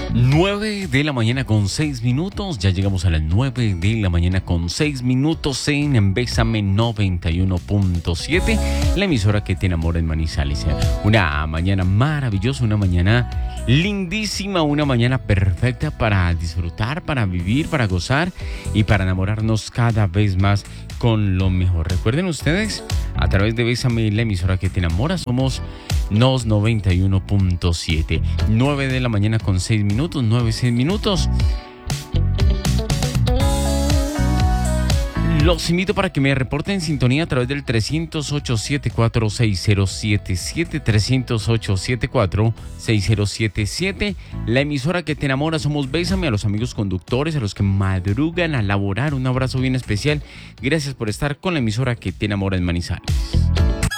9 de la mañana con 6 minutos. Ya llegamos a las 9 de la mañana con 6 minutos en Bésame 91.7, la emisora que te enamora en Manizales. Una mañana maravillosa, una mañana lindísima, una mañana perfecta para disfrutar, para vivir, para gozar y para enamorarnos cada vez más con lo mejor. Recuerden ustedes, a través de Bésame, la emisora que te enamora, somos Nos 91.7. 9 de la mañana con 6 minutos, 6 minutos. Los invito para que me reporten en sintonía a través del 308-746-0077, 308-746-0077. La emisora que te enamora, somos Bésame. A los amigos conductores, a los que madrugan a laborar, un abrazo bien especial. Gracias por estar con la emisora que te enamora en Manizales.